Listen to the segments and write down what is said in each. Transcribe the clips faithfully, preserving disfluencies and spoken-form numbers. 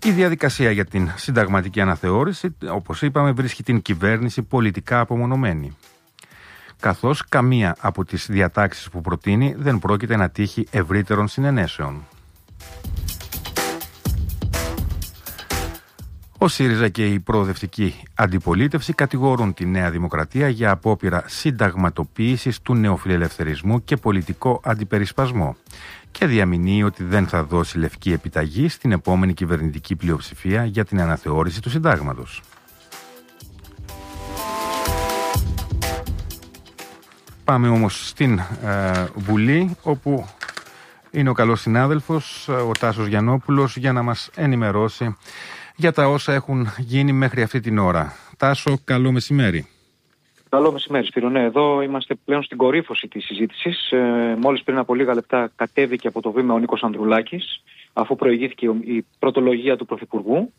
Η διαδικασία για την συνταγματική αναθεώρηση, όπως είπαμε, βρίσκει την κυβέρνηση πολιτικά απομονωμένη, καθώς καμία από τις διατάξεις που προτείνει δεν πρόκειται να τύχει ευρύτερων συνενέσεων. Ο ΣΥΡΙΖΑ και η προοδευτική αντιπολίτευση κατηγορούν τη Νέα Δημοκρατία για απόπειρα συνταγματοποίησης του νεοφιλελευθερισμού και πολιτικό αντιπερισπασμό και διαμηνύει ότι δεν θα δώσει λευκή επιταγή στην επόμενη κυβερνητική πλειοψηφία για την αναθεώρηση του συντάγματος. Πάμε όμως στην ε, Βουλή, όπου είναι ο καλός συνάδελφος, ο Τάσος Γιαννόπουλος, για να μας ενημερώσει για τα όσα έχουν γίνει μέχρι αυτή την ώρα. Τάσο, καλό μεσημέρι. Καλό μεσημέρι, Σπύρο. Ναι, εδώ είμαστε πλέον στην κορύφωση της συζήτησης. Ε, μόλις πριν από λίγα λεπτά κατέβηκε από το βήμα ο Νίκος Ανδρουλάκης, αφού προηγήθηκε η πρωτολογία του Πρωθυπουργού.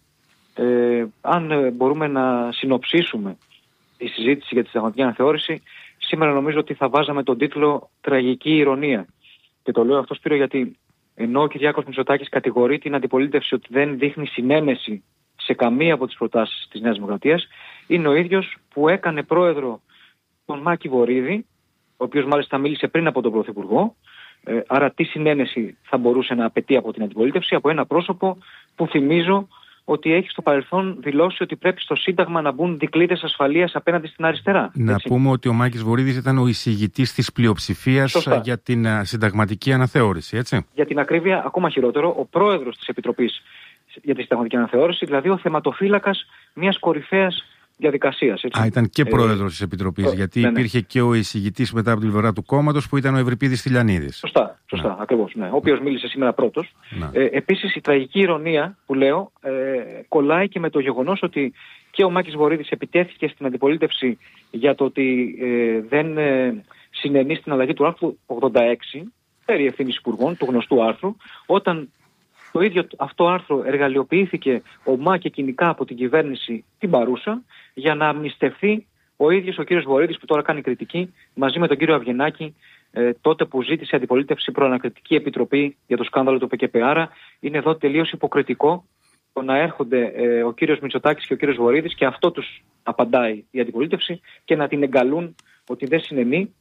Ε, αν μπορούμε να συνοψίσουμε τη συζήτηση για τη συνταγματική αναθεώρηση, σήμερα νομίζω ότι θα βάζαμε τον τίτλο «Τραγική ηρωνία». Και το λέω αυτό, Σπύρο, γιατί ενώ ο Κυριάκος Μητσοτάκης κατηγορεί την αντιπολίτευση ότι δεν δείχνει συνένεση σε καμία από τις προτάσεις της Νέας Δημοκρατίας, είναι ο ίδιος που έκανε πρόεδρο τον Μάκη Βορίδη, ο οποίος μάλιστα μίλησε πριν από τον Πρωθυπουργό. Ε, άρα τι συνένεση θα μπορούσε να απαιτεί από την αντιπολίτευση, από ένα πρόσωπο που θυμίζω ότι έχει στο παρελθόν δηλώσει ότι πρέπει στο Σύνταγμα να μπουν δικλείδες ασφαλείας απέναντι στην αριστερά. Να έτσι. Πούμε ότι ο Μάκης Βορίδης ήταν ο εισηγητής της πλειοψηφίας Σωστά. για την uh, συνταγματική αναθεώρηση, έτσι. Για την ακρίβεια, ακόμα χειρότερο, ο πρόεδρος της Επιτροπής για τη συνταγματική αναθεώρηση, δηλαδή ο θεματοφύλακας μιας κορυφαίας διαδικασίας. Έτσι. Α, ήταν και πρόεδρος ε, της Επιτροπής, ε, γιατί ναι, ναι. υπήρχε και ο εισηγητής μετά από την πλευρά του κόμματος που ήταν ο Ευρυπίδης Τηλιανίδης. Σωστά, σωστά, ναι. ακριβώς. Ναι. Ο οποίος μίλησε σήμερα πρώτος. Ε, επίσης, η τραγική ηρωνία που λέω ε, κολλάει και με το γεγονός ότι και ο Μάκης Βορίδης επιτέθηκε στην αντιπολίτευση για το ότι ε, δεν ε, συνενεί στην αλλαγή του άρθρου ογδόντα έξι περί ευθύνης υπουργών, του γνωστού άρθρου, όταν το ίδιο αυτό άρθρο εργαλειοποιήθηκε ομά και κοινικά από την κυβέρνηση την παρούσα για να αμνηστευτεί ο ίδιος ο κύριος Βορίδης, που τώρα κάνει κριτική μαζί με τον κύριο Αυγενάκη, ε, τότε που ζήτησε αντιπολίτευση προανακριτική επιτροπή για το σκάνδαλο του ΠΚΠ. Άρα είναι εδώ τελείως υποκριτικό το να έρχονται ε, ο κύριος Μητσοτάκης και ο κύριος Βορίδης και αυτό τους απαντάει η αντιπολίτευση και να την εγκαλούν ότι δεν συνενεί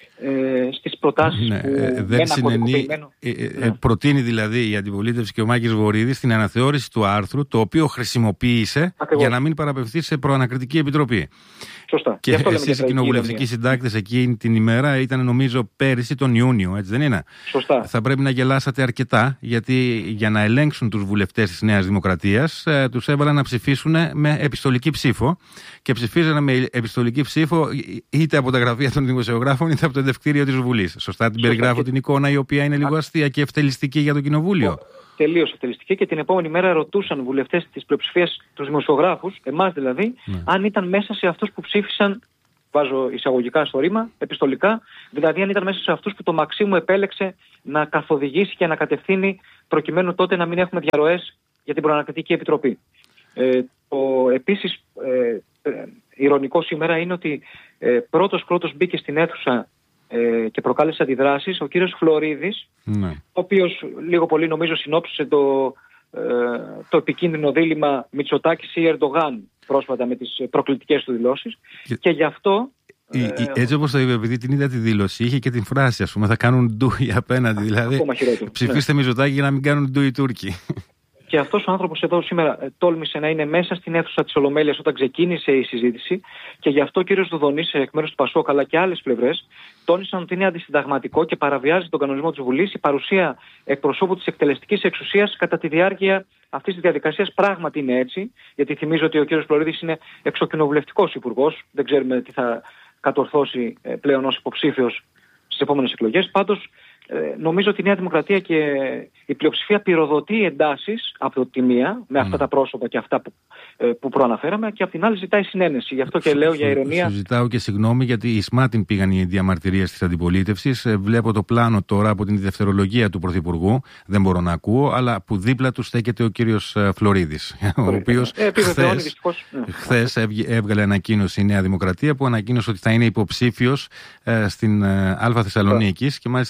Ε, στις προτάσεις ναι, που ε, δεν συνενεί, ε, ε, ναι. προτείνει δηλαδή η αντιπολίτευση και ο Μάκης Βορίδης την αναθεώρηση του άρθρου, το οποίο χρησιμοποίησε Ακριβώς. για να μην παραπευθεί σε προανακριτική επιτροπή. Σωστά. Και εσείς οι κοινοβουλευτικοί συντάκτες εκείνη την ημέρα ήταν νομίζω πέρυσι τον Ιούνιο, έτσι δεν είναι? Σωστά. Θα πρέπει να γελάσατε αρκετά, γιατί για να ελέγξουν τους βουλευτές της Νέας Δημοκρατίας ε, τους έβαλαν να ψηφίσουν με επιστολική ψήφο και ψηφίζανε με επιστολική ψήφο είτε από τα γραφεία των δημοσιογράφων είτε από το εντευκτήριο της Βουλής. Σωστά την περιγράφω την εικόνα, η οποία είναι λίγο αστεία και ευτελιστική για το Κοινοβούλιο? Τελείως ευτελιστική, και την επόμενη μέρα ρωτούσαν βουλευτές της πλειοψηφίας, τους δημοσιογράφους, εμάς δηλαδή, ναι. αν ήταν μέσα σε αυτούς που ψήφισαν, βάζω εισαγωγικά στο ρήμα, επιστολικά, δηλαδή αν ήταν μέσα σε αυτούς που το Μαξίμου επέλεξε να καθοδηγήσει και να κατευθύνει, προκειμένου τότε να μην έχουμε διαρροές για την προανακριτική επιτροπή. Ε, το, επίσης, ε, ε, ηρωνικό σήμερα είναι ότι ε, πρώτος πρώτος μπήκε στην αίθουσα Ε, και προκάλεσε αντιδράσεις ο κύριος Φλωρίδης, ναι. ο οποίος λίγο πολύ νομίζω συνόψισε το, ε, το επικίνδυνο δίλημμα Μητσοτάκης ή Ερντογάν πρόσφατα με τις προκλητικές του δηλώσεις και, και γι' αυτό η, ε, η, έτσι όπως το είπε, επειδή την είδα τη δήλωση, είχε και την φράση, ας πούμε, θα κάνουν ντουι απέναντι, δηλαδή ψηφίστε ναι. Μητσοτάκη για να μην κάνουν ντουι οι Τούρκοι. Και αυτός ο άνθρωπος εδώ σήμερα ε, τόλμησε να είναι μέσα στην αίθουσα της Ολομέλειας όταν ξεκίνησε η συζήτηση, και γι' αυτό ο κύριος Δουδονής εκ μέρους του Πασόκ αλλά και άλλες πλευρές τόνισαν ότι είναι αντισυνταγματικό και παραβιάζει τον κανονισμό της Βουλής η παρουσία εκπροσώπου της εκτελεστικής εξουσίας κατά τη διάρκεια αυτής της διαδικασίας. Πράγματι είναι έτσι, γιατί θυμίζω ότι ο κύριος Φλωρίδης είναι εξοκοινοβουλευτικός υπουργός, δεν ξέρουμε τι θα κατορθώσει ε, πλέον ως υποψήφιος στις επόμενες εκλογές. Πάντως Ε, νομίζω ότι η Νέα Δημοκρατία και η πλειοψηφία πυροδοτεί εντάσεις από τη μία με αυτά mm. τα πρόσωπα και αυτά που, ε, που προαναφέραμε, και από την άλλη ζητάει συνένεση. Γι' αυτό και λέω για ηρωνία. Σου ζητάω και συγγνώμη, γιατί εις μάτιν πήγαν οι διαμαρτυρίες της αντιπολίτευσης. Ε, βλέπω το πλάνο τώρα από την δευτερολογία του Πρωθυπουργού. Δεν μπορώ να ακούω, αλλά που δίπλα του στέκεται ο κύριος Φλωρίδης, ο οποίος ε, χθες, ναι. χθες έβγαλε ανακοίνωση η Νέα Δημοκρατία που ανακοίνωσε ότι θα είναι υποψήφιος ε, στην ε, Α Θεσσαλονίκης, και μάλιστα τώρα έκανε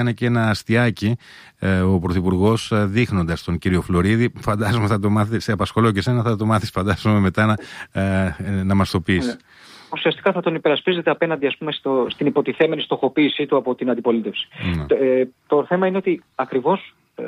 έκανε και ένα αστιάκι ε, ο Πρωθυπουργός, δείχνοντας τον κύριο Φλωρίδη. Φαντάζομαι θα το μάθεις, σε απασχολώ και εσένα, θα το μάθεις φαντάζομαι μετά να, ε, να μας το πεις. Ναι. Ουσιαστικά θα τον υπερασπίζεται απέναντι, ας πούμε, στο, στην υποτιθέμενη στοχοποίησή του από την αντιπολίτευση. Ναι. Το, ε, το θέμα είναι ότι ακριβώς ε,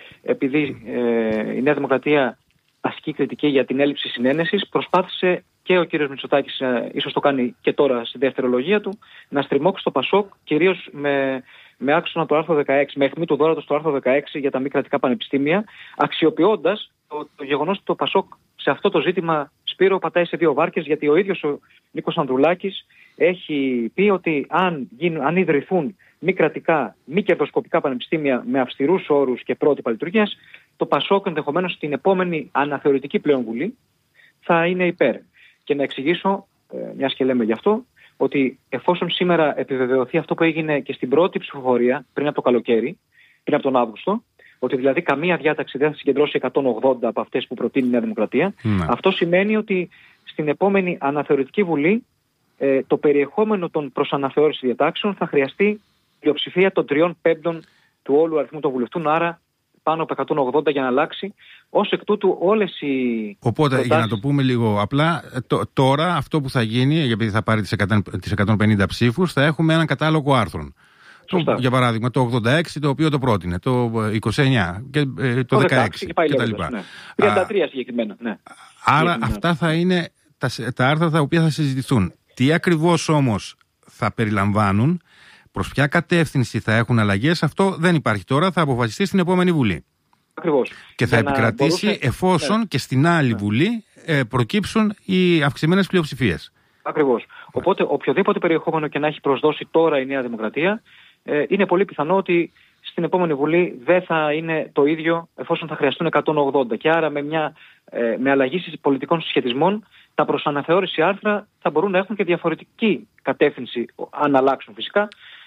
επειδή ε, η Νέα Δημοκρατία ασκεί κριτική για την έλλειψη συνένεσης, προσπάθησε και ο κύριος Μητσοτάκης, ε, ίσως το κάνει και τώρα στη δευτερολογία του, να στριμώξει το ΠΑΣΟΚ κυρίως με, με άξονα το άρθρο δεκαέξι, με αιχμή του δώρατος το άρθρο δεκαέξι για τα μη κρατικά πανεπιστήμια, αξιοποιώντας το, το γεγονός ότι το ΠΑΣΟΚ σε αυτό το ζήτημα, Σπύρο, πατάει σε δύο βάρκες, γιατί ο ίδιος ο Νίκος Ανδρουλάκης έχει πει ότι αν, γίνουν, αν ιδρυθούν μη κρατικά, μη κερδοσκοπικά πανεπιστήμια με αυστηρούς όρους και πρότυπα λειτουργίας, το ΠΑΣΟΚ ενδεχομένως στην επόμενη αναθεωρητική πλέον Βουλή θα είναι υπέρ. Και να εξηγήσω, ε, μιας και λέμε γι' αυτό, ότι εφόσον σήμερα επιβεβαιωθεί αυτό που έγινε και στην πρώτη ψηφοφορία πριν από το καλοκαίρι, πριν από τον Αύγουστο, ότι δηλαδή καμία διάταξη δεν θα συγκεντρώσει εκατόν ογδόντα από αυτές που προτείνει η Νέα Δημοκρατία, mm. αυτό σημαίνει ότι στην επόμενη αναθεωρητική Βουλή ε, το περιεχόμενο των προσαναθεώρησης διατάξεων θα χρειαστεί πλειοψηφία των τριών πέμπτων του όλου αριθμού των βουλευτών, άρα πάνω από εκατόν ογδόντα για να αλλάξει. Ως εκ τούτου όλες οι... Οπότε προτάσεις... για να το πούμε λίγο απλά, το, τώρα αυτό που θα γίνει, επειδή θα πάρει τις, τις εκατόν πενήντα ψήφους, θα έχουμε έναν κατάλογο άρθρων. Το, για παράδειγμα το ογδόντα έξι, το οποίο το πρότεινε, το είκοσι εννιά και ε, το, το δεκαέξι και, και τα λοιπά. Ναι. τριάντα τρία συγκεκριμένα. Ναι. Άρα αυτά θα είναι τα, τα άρθρα τα οποία θα συζητηθούν. Τι ακριβώς όμως θα περιλαμβάνουν, προς ποια κατεύθυνση θα έχουν αλλαγές, αυτό δεν υπάρχει τώρα, θα αποφασιστεί στην επόμενη Βουλή. Ακριβώς. Και θα για επικρατήσει μπορούσε... εφόσον ναι. και στην άλλη ναι. Βουλή ε, προκύψουν οι αυξημένες πλειοψηφίες. Ακριβώς. Οπότε οποιοδήποτε περιεχόμενο και να έχει προσδώσει τώρα η Νέα Δημοκρατία, ε, είναι πολύ πιθανό ότι στην επόμενη Βουλή δεν θα είναι το ίδιο εφόσον θα χρειαστούν εκατόν ογδόντα. Και άρα με, μια, ε, με αλλαγή πολιτικών συσχετισμών τα προσαναθεώρηση άρθρα θα μπορούν να έχουν και διαφορετική κατεύθυνση, αν αλλάξουν φυσικά.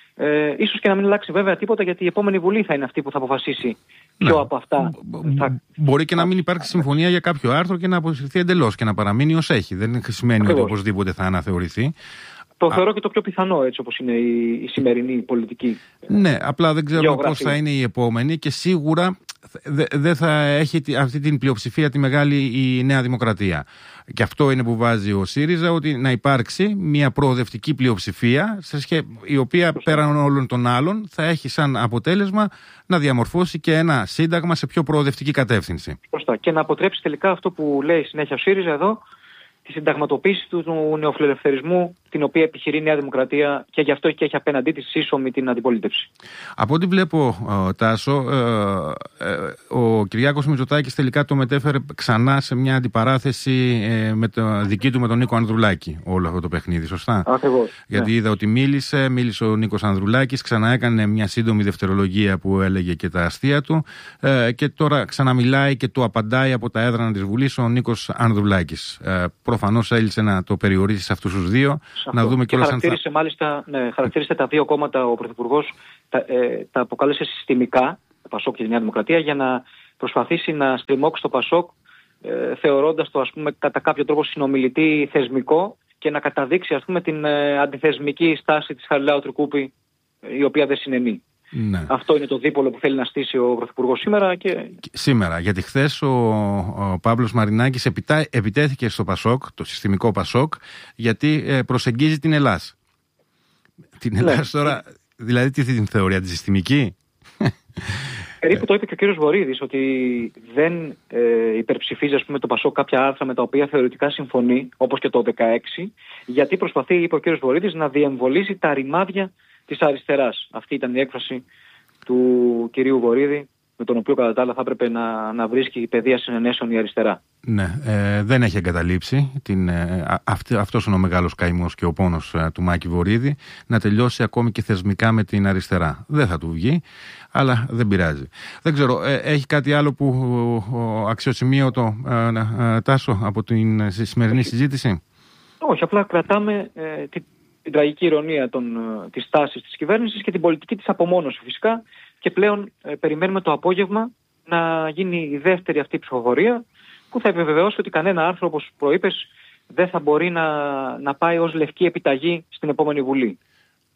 Ε, ίσως και να μην αλλάξει βέβαια τίποτα, γιατί η επόμενη Βουλή θα είναι αυτή που θα αποφασίσει ποιο ναι. από αυτά θα... Μπορεί και να μην υπάρξει συμφωνία για κάποιο άρθρο και να αποσυρθεί εντελώς και να παραμείνει ως έχει. Δεν σημαίνει Ακριβώς. ότι οπωσδήποτε θα αναθεωρηθεί. Το Α... θεωρώ και το πιο πιθανό, έτσι όπως είναι η, η σημερινή πολιτική. Ναι, απλά δεν ξέρω πώς θα είναι η επόμενη και σίγουρα δεν δε θα έχει αυτή την πλειοψηφία τη μεγάλη η Νέα Δημοκρατία. Και αυτό είναι που βάζει ο ΣΥΡΙΖΑ, ότι να υπάρξει μια προοδευτική πλειοψηφία σε σχέ... η οποία πέραν όλων των άλλων θα έχει σαν αποτέλεσμα να διαμορφώσει και ένα σύνταγμα σε πιο προοδευτική κατεύθυνση. Σωστά. Και να αποτρέψει τελικά αυτό που λέει συνέχεια ο ΣΥΡΙΖΑ εδώ, τη συνταγματοποίηση του, του νεοφιλελευθερισμού, την οποία επιχειρεί η Νέα Δημοκρατία και γι' αυτό και έχει απέναντί της σύσσωμη την αντιπολίτευση. Από ό,τι βλέπω, Τάσο, ε, ε, ο Κυριάκος Μητσοτάκης τελικά το μετέφερε ξανά σε μια αντιπαράθεση ε, με το δική του με τον Νίκο Ανδρουλάκη όλο αυτό το παιχνίδι, σωστά? Ακριβώς. Γιατί ναι. είδα ότι μίλησε, μίλησε ο Νίκος Ανδρουλάκης, ξανά έκανε μια σύντομη δευτερολογία που έλεγε και τα αστεία του ε, και τώρα ξαναμιλάει και του απαντάει από τα έδρανα της Βουλής ο Νίκος Ανδρουλάκης. Ε, Προφανώς έλυσε να το περιορίσει σε αυτούς τους δύο. Να δούμε και χαρακτήρισε αν θα... μάλιστα, ναι, χαρακτήρισε τα δύο κόμματα ο Πρωθυπουργός, τα, ε, τα αποκάλεσε συστημικά, το ΠΑΣΟΚ και τη Νέα Δημοκρατία, για να προσπαθήσει να στριμώξει το ΠΑΣΟΚ, ε, θεωρώντας το, ας πούμε, κατά κάποιο τρόπο συνομιλητή θεσμικό και να καταδείξει, ας πούμε, την ε, αντιθεσμική στάση της Χαριλάου Τρικούπη, η οποία δεν συνενεί. Ναι. Αυτό είναι το δίπολο που θέλει να στήσει ο Πρωθυπουργός σήμερα. Και... Σήμερα, γιατί χθες ο, ο Παύλος Μαρινάκης επιτά, επιτέθηκε στο ΠΑΣΟΚ, το συστημικό ΠΑΣΟΚ, γιατί ε, προσεγγίζει την Ελλάς. Την Ελλάς ναι. τώρα, δηλαδή τι την θεωρεί, αντισυστημική? Περίπου το είπε και ο κύριος Βορίδης, ότι δεν ε, υπερψηφίζει, ας πούμε, το ΠΑΣΟΚ κάποια άρθρα με τα οποία θεωρητικά συμφωνεί, όπως και το δεκαέξι, γιατί προσπαθεί, είπε ο κύριος Βορίδης, να διεμβολήσει τα ρημάδια της αριστεράς. Αυτή ήταν η έκφραση του κυρίου Βορίδη, με τον οποίο κατά τα άλλα θα έπρεπε να, να βρίσκει η παιδεία συνενέσεων η αριστερά. Ναι, ε, δεν έχει εγκαταλείψει την, ε, αυ, αυτός είναι ο μεγάλος καημός και ο πόνος ε, του Μάκη Βορίδη, να τελειώσει ακόμη και θεσμικά με την αριστερά. Δεν θα του βγει, αλλά δεν πειράζει. Δεν ξέρω, ε, έχει κάτι άλλο που ε, αξιοσημείωτο, ε, ε, Τάσο, από την σημερινή συζήτηση? Όχι, απλά κρατάμε ε, την την τραγική ηρωνία των, της τάσης της κυβέρνησης και την πολιτική της απομόνωση φυσικά, και πλέον ε, περιμένουμε το απόγευμα να γίνει η δεύτερη αυτή ψηφοφορία που θα επιβεβαιώσει ότι κανένα άρθρο, όπως προείπες, δεν θα μπορεί να, να πάει ως λευκή επιταγή στην επόμενη Βουλή.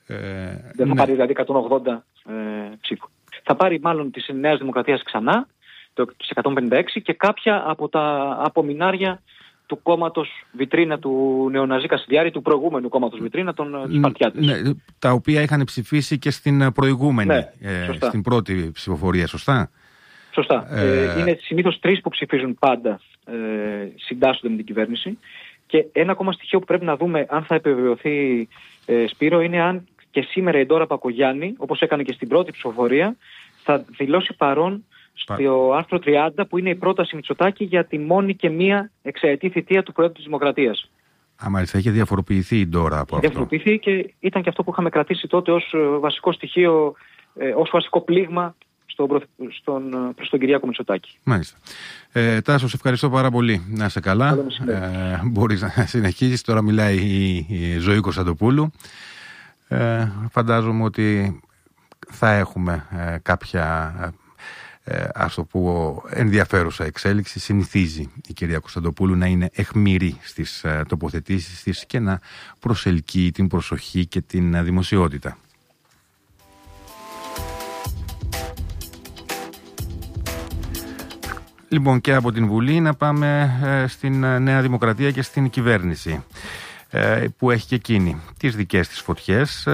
Ε, δεν θα ναι. πάρει δηλαδή εκατόν ογδόντα ε, ψήφους. Θα πάρει μάλλον της Νέας Δημοκρατίας ξανά, τις εκατόν πενήντα έξι, και κάποια από τα απομεινάρια του κόμματος Βιτρίνα του Νεοναζί Κασιδιάρη, του προηγούμενου κόμματος Βιτρίνα, των Σπαρτιάτες. Ναι, τα οποία είχαν ψηφίσει και στην προηγούμενη, ναι, ε, στην πρώτη ψηφοφορία, σωστά. Σωστά. Ε... Ε, είναι συνήθως τρεις που ψηφίζουν πάντα, ε, συντάσσονται με την κυβέρνηση. Και ένα ακόμα στοιχείο που πρέπει να δούμε αν θα επιβεβαιωθεί, ε, Σπύρο, είναι αν και σήμερα η Ντόρα Πακογιάννη, όπως έκανε και στην πρώτη ψηφοφορία, θα δηλώσει παρόν στο άρθρο τριάντα, που είναι η πρόταση Μητσοτάκη για τη μόνη και μία εξαετή θητεία του Προέδρου της Δημοκρατίας. Α, μάλιστα, είχε διαφοροποιηθεί η Ντόρα από αυτό. Διαφοροποιηθεί και ήταν και αυτό που είχαμε κρατήσει τότε ως βασικό στοιχείο, ε, ως βασικό πλήγμα στον, στον, προς τον Κυριάκο Μητσοτάκη. Μάλιστα. Ε, Τάσο, σε ευχαριστώ πάρα πολύ. Να είσαι καλά. Ε, μπορείς να συνεχίσεις. Τώρα μιλάει η, η Ζωή Κωνσταντοπούλου. Ε, φαντάζομαι ότι θα έχουμε ε, κάποια... Ε, ας το πω, ενδιαφέρουσα εξέλιξη. Συνηθίζει η κυρία Κωνσταντοπούλου να είναι αιχμηρή στις ε, τοποθετήσεις της και να προσελκύει την προσοχή και την ε, δημοσιότητα. Λοιπόν, και από την Βουλή να πάμε ε, στην ε, Νέα Δημοκρατία και στην κυβέρνηση, που έχει και εκείνη τις δικές της φωτιές,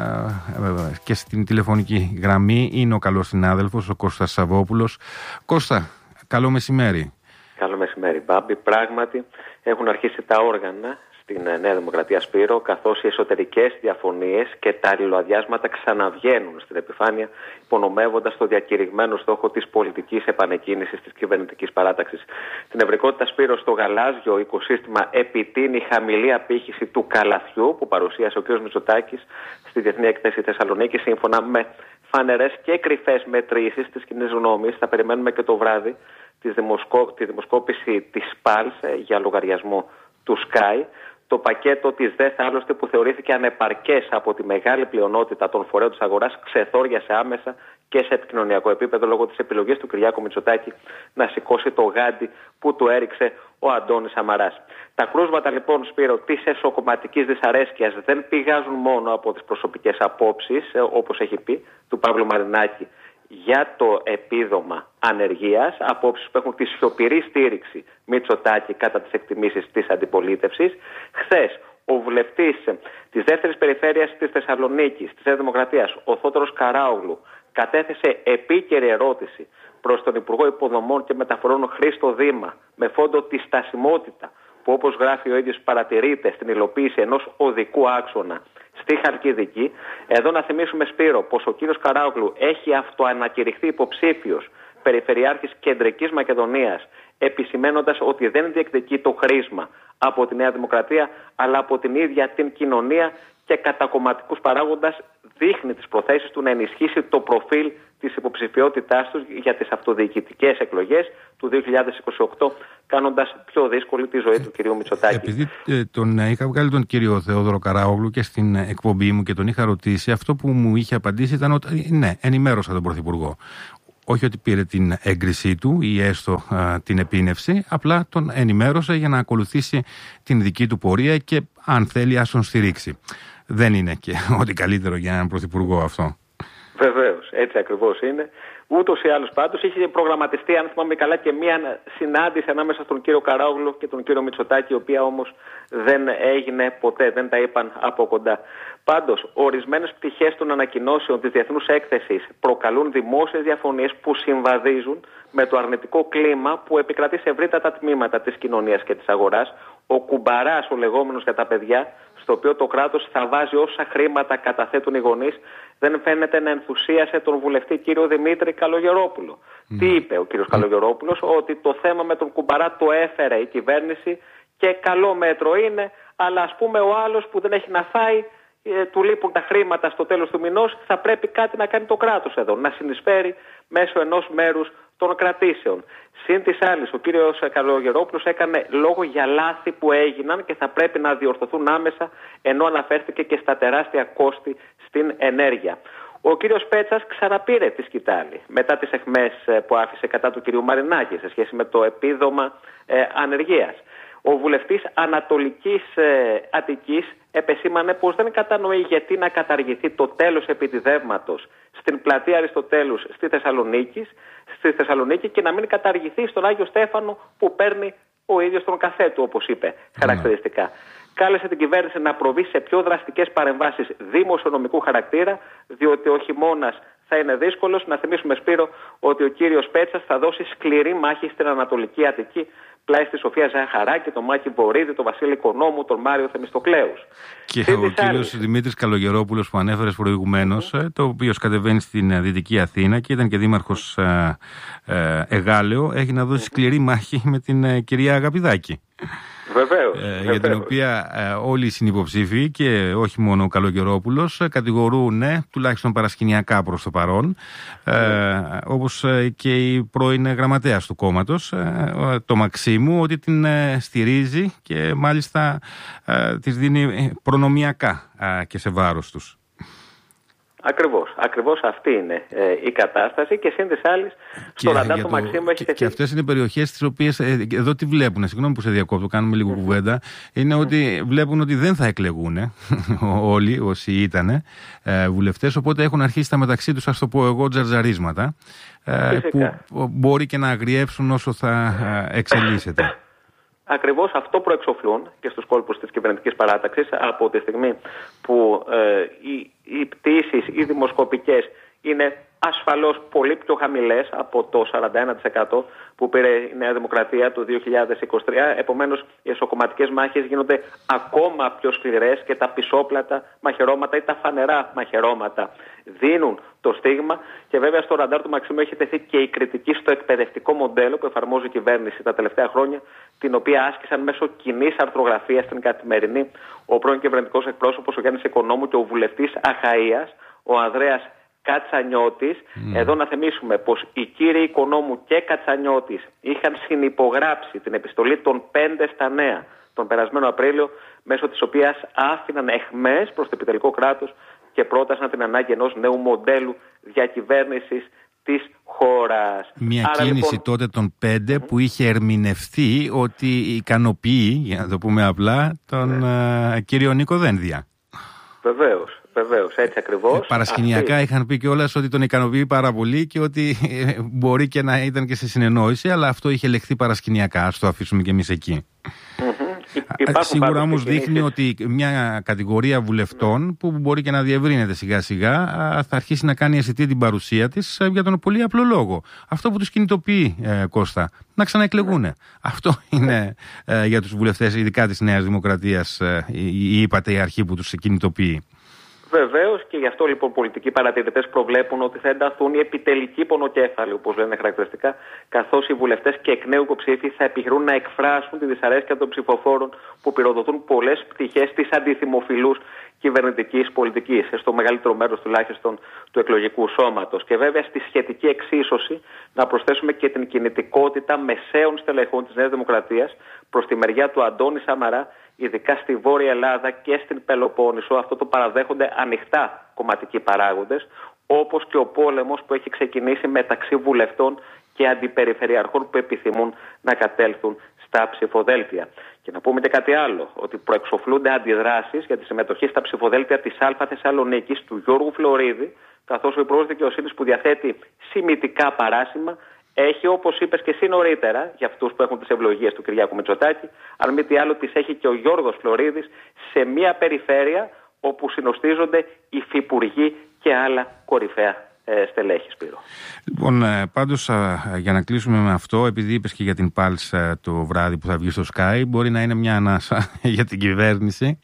και στην τηλεφωνική γραμμή είναι ο καλός συνάδελφος, ο Κώστας Σαββόπουλος. Κώστα, καλό μεσημέρι. Καλό μεσημέρι, Μπάμπη. Πράγματι έχουν αρχίσει τα όργανα στην Νέα Δημοκρατία, Σπύρο, καθώς οι εσωτερικές διαφωνίες και τα αλληλοαδιάσματα ξαναβγαίνουν στην επιφάνεια, υπονομεύοντας το διακηρυγμένο στόχο της πολιτικής επανεκκίνησης της κυβερνητικής παράταξης. Την ευρικότητα, Σπύρο, στο γαλάζιο οικοσύστημα επιτείνει η χαμηλή απήχηση του καλαθιού που παρουσίασε ο κ. Μητσοτάκης στη Διεθνή Έκθεση Θεσσαλονίκη, σύμφωνα με φανερές και κρυφές μετρήσεις της κοινής γνώμης. Θα περιμένουμε και το βράδυ τη, δημοσκό... τη δημοσκόπηση της ΠΑΛΣ για λογαριασμό του Sky. Το πακέτο της ΔΕΘ, άλλωστε, που θεωρήθηκε ανεπαρκές από τη μεγάλη πλειονότητα των φορέων της αγοράς, ξεθόριασε άμεσα και σε επικοινωνιακό επίπεδο λόγω της επιλογής του Κυριάκου Μητσοτάκη να σηκώσει το γάντι που του έριξε ο Αντώνης Σαμαράς. Τα κρούσματα, λοιπόν, Σπύρο, της εσωκομματικής δυσαρέσκειας δεν πηγάζουν μόνο από τις προσωπικές απόψεις, όπως έχει πει, του Παύλου Μαρινάκη για το επίδομα ανεργίας, απόψεις που έχουν τη σιωπηρή στήριξη Μητσοτάκη κατά τις εκτιμήσεις της αντιπολίτευσης. Χθες, ο βουλευτής της δεύτερης περιφέρειας της Θεσσαλονίκης, της Νέας Δημοκρατίας, ο Θόδωρος Καράογλου, κατέθεσε επίκαιρη ερώτηση προς τον Υπουργό Υποδομών και Μεταφορών Χρήστο Δήμα, με φόντο τη στασιμότητα που, όπως γράφει ο ίδιος, παρατηρείται στην υλοποίηση ενός οδικού άξονα στη Χαλκιδική. Εδώ να θυμίσουμε, Σπύρο, πως ο κύριος Καράογλου έχει αυτοανακηρυχθεί υποψήφιος περιφερειάρχης Κεντρικής Μακεδονίας, επισημένοντας ότι δεν διεκδικεί το χρήσμα από τη Νέα Δημοκρατία, αλλά από την ίδια την κοινωνία, και κατά κομματικούς παράγοντας δείχνει τις προθέσεις του να ενισχύσει το προφίλ της υποψηφιότητάς του για τις αυτοδιοικητικές εκλογές του δύο χιλιάδες είκοσι οκτώ, κάνοντας πιο δύσκολη τη ζωή του κυρίου Μητσοτάκη. Επειδή ε, τον είχα βγάλει τον κύριο Θεόδωρο Καράογλου και στην εκπομπή μου και τον είχα ρωτήσει, αυτό που μου είχε απαντήσει ήταν ότι ναι, ενημέρωσα τον Πρωθυπουργό. Όχι ότι πήρε την έγκρισή του ή έστω α, την επίνευση, απλά τον ενημέρωσε για να ακολουθήσει την δική του πορεία και αν θέλει ας τον στηρίξει. Δεν είναι και ό,τι καλύτερο για έναν Πρωθυπουργό αυτό. Βεβαίως, έτσι ακριβώς είναι. Ούτως ή άλλως, πάντως, είχε προγραμματιστεί, αν θυμάμαι καλά, και μία συνάντηση ανάμεσα στον κύριο Καράογλου και τον κύριο Μητσοτάκη, η οποία όμως δεν έγινε ποτέ, δεν τα είπαν από κοντά. Πάντως, ορισμένες πτυχές των ανακοινώσεων της Διεθνούς Έκθεσης προκαλούν δημόσιες διαφωνίες που συμβαδίζουν με το αρνητικό κλίμα που επικρατεί σε ευρύτατα τμήματα της κοινωνίας και της αγοράς. Ο κουμπαράς, ο λεγόμενος για τα παιδιά, στο οποίο το κράτος θα βάζει όσα χρήματα καταθέτουν οι γονείς, δεν φαίνεται να ενθουσίασε τον βουλευτή κύριο Δημήτρη Καλογερόπουλο. Mm. Τι είπε ο κύριος mm. Καλογερόπουλος? Ότι το θέμα με τον κουμπαρά το έφερε η κυβέρνηση και καλό μέτρο είναι, αλλά ας πούμε ο άλλος που δεν έχει να φάει, ε, του λείπουν τα χρήματα στο τέλος του μηνός, θα πρέπει κάτι να κάνει το κράτος εδώ, να συνεισφέρει μέσω ενός μέρους των κρατήσεων. Συν της άλλης, ο κύριος Καλογερόπουλος έκανε λόγο για λάθη που έγιναν και θα πρέπει να διορθωθούν άμεσα, ενώ αναφέρθηκε και στα τεράστια κόστη στην ενέργεια. Ο κύριος Πέτσας ξαναπήρε τη σκητάλη μετά τις αιχμές που άφησε κατά του κυρίου Μαρινάκη σε σχέση με το επίδομα ε, ανεργίας. Ο βουλευτής Ανατολικής ε, Αττικής επεσήμανε πως δεν κατανοεί γιατί να καταργηθεί το τέλος επιτιδεύματος στην πλατεία Αριστοτέλους στη Θεσσαλονίκη, στη Θεσσαλονίκη και να μην καταργηθεί στον Άγιο Στέφανο που παίρνει ο ίδιος τον καφέ του, όπως είπε χαρακτηριστικά. Mm. Κάλεσε την κυβέρνηση να προβεί σε πιο δραστικές παρεμβάσεις δημοσιονομικού χαρακτήρα, διότι ο χειμώνας θα είναι δύσκολος. Να θυμίσουμε, Σπύρο, ότι ο κύριος Πέτσας θα δώσει σκληρή μάχη στην Ανατολική Αττική, πλάι στη Σοφία Ζαχαράκη, τον Μάκη Βορίδη, τον Βασίλη Οικονόμου, τον Μάριο Θεμιστοκλέους. Και Συν ο κύριος Δημήτρης Καλογερόπουλος που ανέφερες προηγουμένως, mm-hmm. το οποίο κατεβαίνει στην Δυτική Αθήνα και ήταν και δήμαρχος ε, ε, Εγάλεο, έχει να δώσει σκληρή μάχη με την ε, κυρία Αγαπηδάκη. Βεβαίως, ε, βεβαίως. Για την οποία ε, όλοι οι συνυποψήφοι και όχι μόνο ο Καλογερόπουλος ε, κατηγορούν ε, τουλάχιστον παρασκηνιακά προς το παρόν ε, mm. όπως ε, και η πρώην γραμματέας του κόμματος ε, το Μαξίμου, ότι την ε, στηρίζει και μάλιστα ε, της δίνει προνομιακά ε, και σε βάρος τους. Ακριβώς, ακριβώς αυτή είναι ε, η κατάσταση και σύν της άλλης στο ραντάρ του Μαξίμου έχει τεθεί. Και αυτές είναι περιοχές τις οποίες ε, εδώ τι βλέπουν, συγγνώμη που σε διακόπτω, κάνουμε λίγο mm-hmm. κουβέντα, είναι mm-hmm. ότι βλέπουν ότι δεν θα εκλεγούν όλοι όσοι ήταν ε, βουλευτές, οπότε έχουν αρχίσει τα μεταξύ τους, ας το πω εγώ, τζαρζαρίσματα ε, που μπορεί και να αγριεύσουν όσο θα ε, εξελίσσεται. Ακριβώς αυτό προεξοφλούν και στους κόλπους της κυβερνητικής παράταξης από τη στιγμή που ε, οι, οι πτήσεις, οι δημοσκοπικές είναι ασφαλώς πολύ πιο χαμηλές από το σαράντα ένα τοις εκατό που πήρε η Νέα Δημοκρατία το δύο χιλιάδες είκοσι τρία. Επομένως, οι εσωκομματικές μάχες γίνονται ακόμα πιο σκληρές και τα πισόπλατα μαχαιρώματα ή τα φανερά μαχαιρώματα δίνουν το στίγμα. Και βέβαια στο ραντάρ του Μαξίμου έχει τεθεί και η κριτική στο εκπαιδευτικό μοντέλο που εφαρμόζει η κυβέρνηση τα τελευταία χρόνια, την οποία άσκησαν μέσω κοινής αρθρογραφίας στην Καθημερινή ο πρώην κυβερνητικός εκπρόσωπος ο Γιάννης Οικονόμου και ο βουλευτής Αχαΐας, ο Ανδρέας Κατσανιώτης. Mm. Εδώ να θυμίσουμε πως οι κύριοι Οικονόμου και Κατσανιώτης είχαν συνυπογράψει την επιστολή των πέντε στα νέα τον περασμένο Απρίλιο, μέσω της οποίας άφηναν εχμές προς το επιτελικό κράτος και πρότασαν την ανάγκη ενός νέου μοντέλου διακυβέρνησης της χώρας. Μια Άρα, κίνηση λοιπόν... τότε των πέντε που είχε ερμηνευτεί ότι ικανοποιεί, για να το πούμε απλά, τον ναι. uh, κύριο Νίκο Δένδια. Βεβαίως. Βεβαίως, έτσι ακριβώς. Ε, παρασκηνιακά αυτή... είχαν πει κιόλας ότι τον ικανοποιεί πάρα πολύ και ότι ε, μπορεί και να ήταν και σε συνεννόηση, αλλά αυτό είχε λεχθεί παρασκηνιακά. Ας το αφήσουμε κι εμείς εκεί. Mm-hmm. Σίγουρα όμως δείχνει ότι μια κατηγορία βουλευτών που μπορεί και να διευρύνεται σιγά σιγά θα αρχίσει να κάνει αισθητή την παρουσία της για τον πολύ απλό λόγο. Αυτό που τους κινητοποιεί, ε, Κώστα, να ξαναεκλεγούν. Mm-hmm. Αυτό είναι ε, για τους βουλευτές, ειδικά της Νέας Δημοκρατίας, ε, η, είπατε η αρχή που τους κινητοποιεί. Βεβαίως, και γι' αυτό λοιπόν πολιτικοί παρατηρητές προβλέπουν ότι θα ενταθούν οι επιτελικοί πονοκέφαλοι, όπως λένε χαρακτηριστικά, καθώς οι βουλευτές και εκ νέου υποψήφοι θα επιχειρούν να εκφράσουν τη δυσαρέσκεια των ψηφοφόρων που πυροδοτούν πολλές πτυχές της αντιθυμοφιλούς κυβερνητικής πολιτικής, στο μεγαλύτερο μέρος τουλάχιστον του εκλογικού σώματος. Και βέβαια στη σχετική εξίσωση να προσθέσουμε και την κινητικότητα μεσαίων στελεχών της Νέας Δημοκρατίας προς τη μεριά του Αντώνη Σαμαρά, ειδικά στη Βόρεια Ελλάδα και στην Πελοπόννησο. Αυτό το παραδέχονται ανοιχτά κομματικοί παράγοντες, όπως και ο πόλεμος που έχει ξεκινήσει μεταξύ βουλευτών και αντιπεριφερειαρχών που επιθυμούν να κατέλθουν στα ψηφοδέλτια. Και να πούμε και κάτι άλλο, ότι προεξοφλούνται αντιδράσεις για τη συμμετοχή στα ψηφοδέλτια της Α Θεσσαλονίκης του Γιώργου Φλωρίδη, καθώς ο Υπουργός Δικαιοσύνης που διαθέτει σημητικά παράσημα έχει, όπως είπες και εσύ νωρίτερα, για αυτούς που έχουν τις ευλογίες του Κυριάκου Μητσοτάκη, αν μη τι άλλο τις έχει και ο Γιώργος Φλωρίδης σε μια περιφέρεια όπου συνοστίζονται υφυπουργοί και άλλα κορυφαία ε, στελέχη, Σπύρο. Λοιπόν, πάντως για να κλείσουμε με αυτό, επειδή είπες και για την Pulse το βράδυ που θα βγει στο Sky, μπορεί να είναι μια ανάσα για την κυβέρνηση,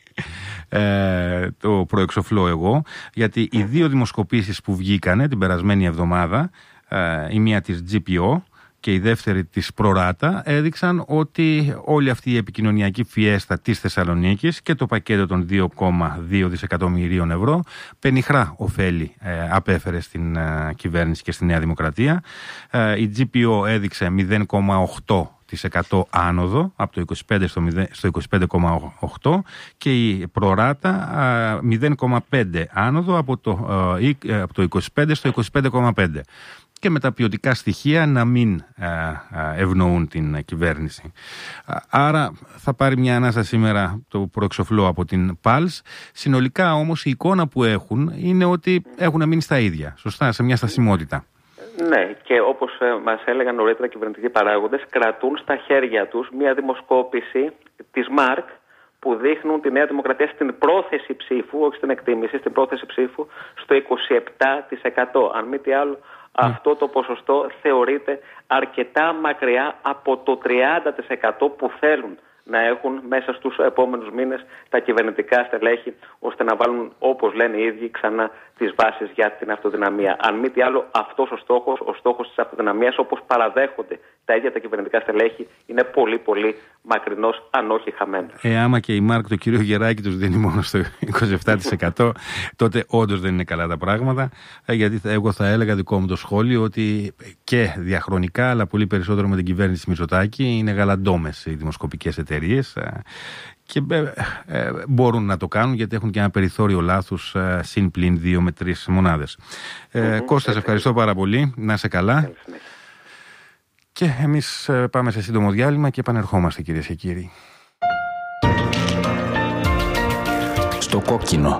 ε, το προεξοφλώ εγώ, γιατί οι δύο δημοσκοπήσεις που βγήκανε την περασμένη εβδομάδα, η μία της τζι πι ο και η δεύτερη της Προράτα, έδειξαν ότι όλη αυτή η επικοινωνιακή φιέστα της Θεσσαλονίκης και το πακέτο των δύο κόμμα δύο δισεκατομμυρίων ευρώ πενιχρά ωφέλη ε, απέφερε στην ε, κυβέρνηση και στη Νέα Δημοκρατία. Ε, η τζι πι ο έδειξε μηδέν κόμμα οκτώ τοις εκατό άνοδο από το είκοσι πέντε στο είκοσι πέντε κόμμα οκτώ και η Προράτα μηδέν κόμμα πέντε άνοδο από το, από το είκοσι πέντε στο είκοσι πέντε κόμμα πέντε. και με τα ποιοτικά στοιχεία να μην ευνοούν την κυβέρνηση. Άρα θα πάρει μια ανάσα σήμερα το προεξοφλό από την Πάλς. Συνολικά όμως η εικόνα που έχουν είναι ότι έχουν μείνει στα ίδια, σωστά, σε μια στασιμότητα. Ναι, και όπως μας έλεγαν νωρίτερα κυβερνητικοί παράγοντες, κρατούν στα χέρια τους μια δημοσκόπηση της ΜΑΡΚ που δείχνουν τη Νέα Δημοκρατία στην πρόθεση ψήφου, όχι στην εκτίμηση, στην πρόθεση ψήφου στο είκοσι επτά τοις εκατό. Αν μη τι άλλο, mm. αυτό το ποσοστό θεωρείται αρκετά μακριά από το τριάντα τοις εκατό που θέλουν να έχουν μέσα στους επόμενους μήνες τα κυβερνητικά στελέχη, ώστε να βάλουν, όπως λένε οι ίδιοι, ξανά τις βάσεις για την αυτοδυναμία. Αν μη τι άλλο, αυτός ο στόχος, ο στόχος της αυτοδυναμίας, όπως παραδέχονται τα ίδια τα κυβερνητικά στελέχη, είναι πολύ πολύ μακρινός, αν όχι χαμένος. Ε, άμα και η ΜΑΡΚ το κύριο Γεράκη τους δίνει μόνο στο είκοσι επτά τοις εκατό, τότε όντως δεν είναι καλά τα πράγματα. Γιατί εγώ θα έλεγα, δικό μου το σχόλιο, ότι και διαχρονικά, αλλά πολύ περισσότερο με την κυβέρνηση Μητσοτάκη, είναι γαλαντόμες οι δημοσκοπικές εταιρείες και ε, μπορούν να το κάνουν, γιατί έχουν και ένα περιθώριο λάθους ε, συν πλην δύο με τρεις μονάδες. Ε, mm-hmm. Κώστα, σε ευχαριστώ πάρα πολύ. Να είσαι καλά. Mm-hmm. Και εμείς ε, πάμε σε σύντομο διάλειμμα και επανερχόμαστε, κυρίες και κύριοι. Στο κόκκινο.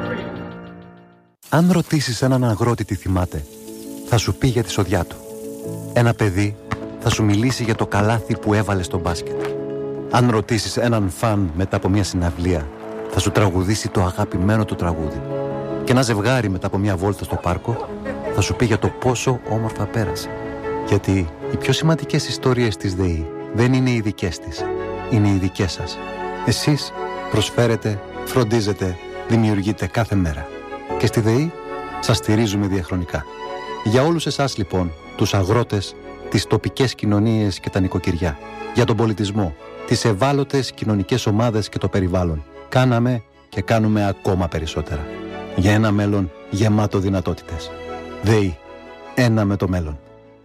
Αν ρωτήσεις έναν αγρότη τι θυμάται, θα σου πει για τη σοδιά του. Ένα παιδί θα σου μιλήσει για το καλάθι που έβαλε στο μπάσκετ. Αν ρωτήσεις έναν φαν μετά από μια συναυλία, θα σου τραγουδήσει το αγαπημένο του τραγούδι. Και ένα ζευγάρι μετά από μια βόλτα στο πάρκο θα σου πει για το πόσο όμορφα πέρασε. Γιατί οι πιο σημαντικές ιστορίες της ΔΕΗ δεν είναι οι δικές της, είναι οι δικές σας. Εσείς προσφέρετε, φροντίζετε, δημιουργείτε κάθε μέρα. Και στη ΔΕΗ σας στηρίζουμε διαχρονικά. Για όλους εσάς λοιπόν, τους αγρότες, τις τοπικές κοινωνίες και τα νοικοκυριά, για τον πολιτισμό, τις ευάλωτες κοινωνικές ομάδες και το περιβάλλον, κάναμε και κάνουμε ακόμα περισσότερα. Για ένα μέλλον γεμάτο δυνατότητες. ΔΕΗ. Ένα με το μέλλον.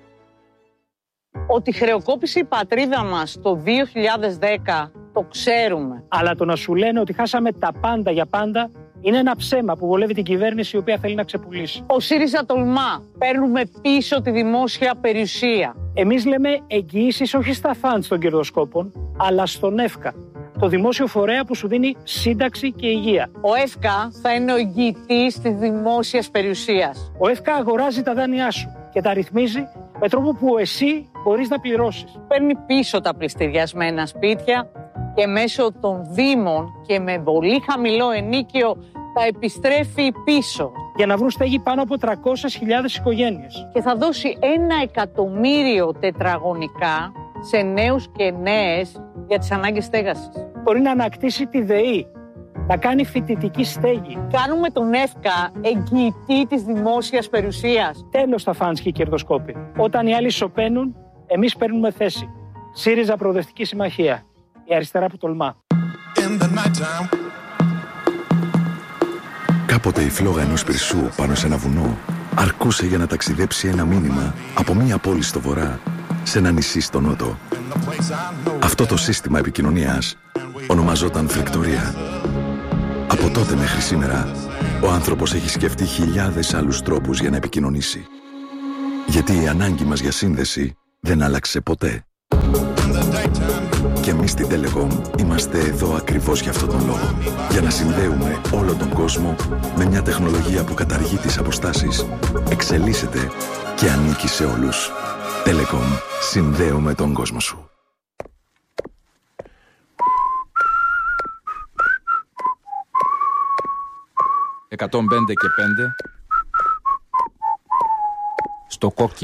Ότι χρεοκόπησε η πατρίδα μας το δύο χιλιάδες δέκα, το ξέρουμε. Αλλά το να σου λένε ότι χάσαμε τα πάντα για πάντα είναι ένα ψέμα που βολεύει την κυβέρνηση, η οποία θέλει να ξεπουλήσει. Ο ΣΥΡΙΖΑ τολμά. Παίρνουμε πίσω τη δημόσια περιουσία. Εμείς λέμε εγγυήσεις όχι στα φαντ των κερδοσκόπων, αλλά στον ΕΦΚΑ, το δημόσιο φορέα που σου δίνει σύνταξη και υγεία. Ο ΕΦΚΑ θα είναι ο εγγυητής της δημόσιας περιουσίας. Ο ΕΦΚΑ αγοράζει τα δάνειά σου και τα ρυθμίζει με τρόπο που εσύ μπορείς να πληρώσεις. Παίρνει πίσω τα πληστηριασμένα σπίτια και μέσω των δήμων και με πολύ χαμηλό ενίκιο τα επιστρέφει πίσω. Για να βρουν στέγη πάνω από τριακόσιες χιλιάδες οικογένειες. Και θα δώσει ένα εκατομμύριο τετραγωνικά σε νέους και νέες για τις ανάγκες στέγασης. Μπορεί να ανακτήσει τη ΔΕΗ, να κάνει φοιτητική στέγη. Κάνουμε τον ΕΦΚΑ εγγυητή της δημόσιας περιουσίας. Τέλος τα φαντς και οι κερδοσκόποι. Όταν οι άλλοι σωπαίνουν, εμείς παίρνουμε θέση. ΣΥΡΙΖΑ Προοδευτική Συμμαχία. Η αριστερά που τολμά. Κάποτε η φλόγα ενός πυρσού πάνω σε ένα βουνό αρκούσε για να ταξιδέψει ένα μήνυμα από μία πόλη στο βορρά σε ένα νησί στο νότο. Αυτό το σύστημα επικοινωνίας ονομαζόταν φρικτορία. Από τότε μέχρι σήμερα, ο άνθρωπος έχει σκεφτεί χιλιάδες άλλους τρόπους για να επικοινωνήσει. Γιατί η ανάγκη μας για σύνδεση δεν άλλαξε ποτέ. Και εμείς στην Telecom είμαστε εδώ ακριβώς για αυτόν τον λόγο. Για να συνδέουμε όλο τον κόσμο με μια τεχνολογία που καταργεί τις αποστάσεις, εξελίσσεται και ανήκει σε όλους. Telecom. Συνδέουμε τον κόσμο σου. εκατόν πέντε και πέντε στο κόκκινο.